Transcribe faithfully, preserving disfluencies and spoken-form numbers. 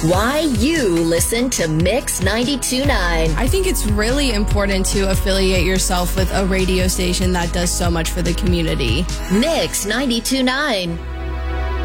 Why you listen to Mix ninety-two point nine. I think it's really important to affiliate yourself with a radio station that does so much for the community. Mix ninety-two point nine.